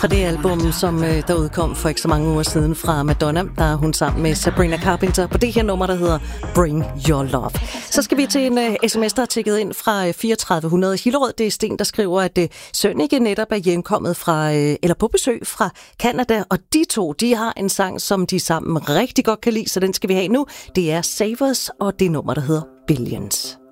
fra det album, som der udkom for ikke så mange uger siden fra Madonna, der er hun sammen med Sabrina Carpenter på det her nummer, der hedder Bring Your Love. Så skal vi til en sms, der er tækket ind fra 3400 Hillerød. Det er Sten, der skriver, at Sønneke netop er hjemkommet fra, eller på besøg fra Canada, og de to, de har en sang, som de sammen rigtig godt kan lide, så den skal vi have nu. Det er Savers, og det nummer, der hedder Billions.